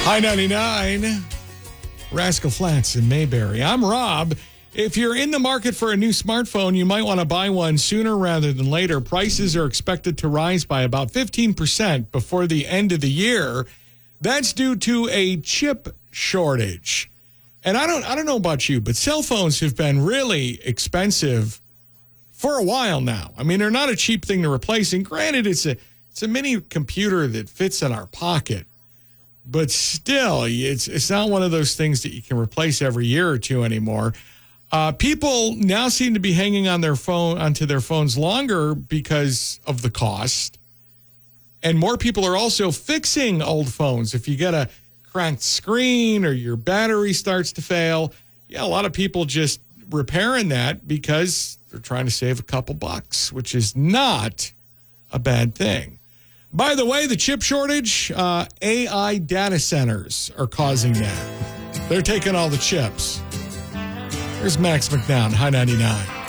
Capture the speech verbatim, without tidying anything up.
Hi ninety-nine, Rascal Flats in Mayberry. I'm Rob. If you're in the market for a new smartphone, you might want to buy one sooner rather than later. Prices are expected to rise by about fifteen percent before the end of the year. That's due to a chip shortage. And I don't I don't know about you, but cell phones have been really expensive for a while now. I mean, they're not a cheap thing to replace. And granted, it's a it's a mini computer that fits in our pocket. But still, it's it's not one of those things that you can replace every year or two anymore. Uh, people now seem to be hanging on their phone onto their phones longer because of the cost. And more people are also fixing old phones. If you get a cracked screen or your battery starts to fail, yeah, a lot of people just repairing that because they're trying to save a couple bucks, which is not a bad thing. By the way, the chip shortage, uh, A I data centers are causing that. They're taking all the chips. Here's Max McNown, High ninety-nine.